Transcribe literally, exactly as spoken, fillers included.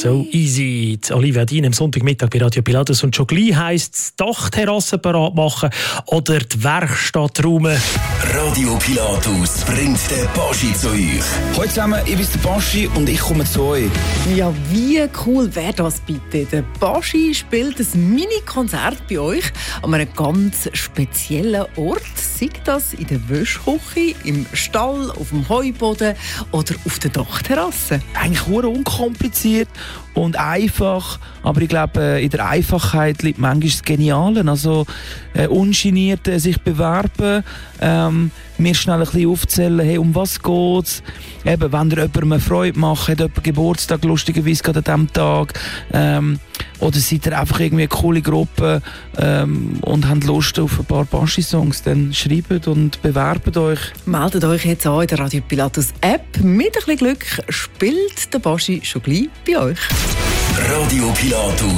So easy. Die Olivia Dean am Sonntagmittag bei Radio Pilatus. Und schon gleich heisst es Dachterrassen parat machen oder die Werkstatt räumen. Radio Pilatus bringt den Baschi zu euch. Hallo zusammen, ich bin der Baschi und ich komme zu euch. Ja, wie cool wäre das bitte? Der Baschi spielt ein Mini-Konzert bei euch an einem ganz speziellen Ort. Sei das in der Wäschküche, im Stall, auf dem Heuboden oder auf der Dachterrasse. Eigentlich sehr unkompliziert und einfach, aber ich glaube, in der Einfachheit liegt manchmal das Geniale. Also äh, ungeniert äh, sich bewerben, ähm, mir schnell ein bisschen aufzählen, hey, um was geht's? Eben, wenn ihr jemandem eine Freude macht, hat jemand Geburtstag, lustigerweise gerade an diesem Tag, ähm, oder seid ihr einfach irgendwie eine coole Gruppe ähm, und habt Lust auf ein paar Baschi-Songs, dann schreibt und bewerbt euch. Meldet euch jetzt an in der Radio Pilatus App. Mit ein bisschen Glück spielt der Baschi schon gleich bei euch. Radio Pilatus.